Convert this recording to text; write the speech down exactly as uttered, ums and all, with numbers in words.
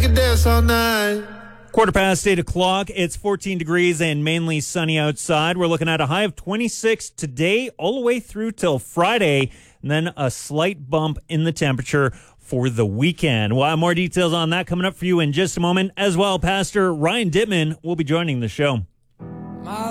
can dance all night. Quarter past eight o'clock. It's fourteen degrees and mainly sunny outside. We're looking at a high of twenty-six today all the way through till Friday, and then a slight bump in the temperature for the weekend. We'll have more details on that coming up for you in just a moment. As well, Pastor Ryan Dittman will be joining the show.